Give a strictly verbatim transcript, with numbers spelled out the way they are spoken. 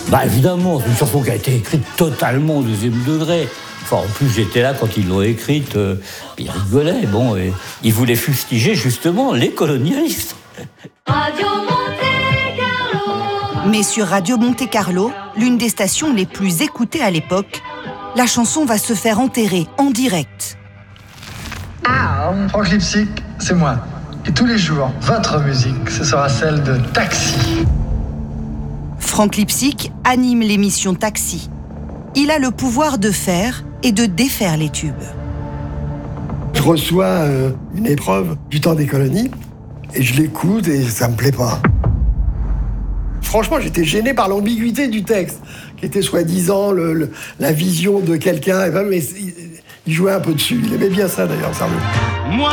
Bah évidemment, c'est une chanson qui a été écrite totalement au deuxième degré. Enfin, en plus, j'étais là quand ils l'ont écrite. Euh, ils rigolaient, bon, et ils voulaient fustiger justement les colonialistes. Radio Monte-Carlo. Mais sur Radio Monte-Carlo, l'une des stations les plus écoutées à l'époque, la chanson va se faire enterrer en direct. Franck Lipsic, c'est moi. Et tous les jours, votre musique, ce sera celle de Taxi. Franck Lipsic anime l'émission Taxi. Il a le pouvoir de faire et de défaire les tubes. Je reçois euh, une épreuve du temps des colonies et je l'écoute et ça me plaît pas. Franchement, j'étais gêné par l'ambiguïté du texte, qui était soi-disant le, le, la vision de quelqu'un, mais il, il jouait un peu dessus. Il aimait bien ça d'ailleurs, Sardou.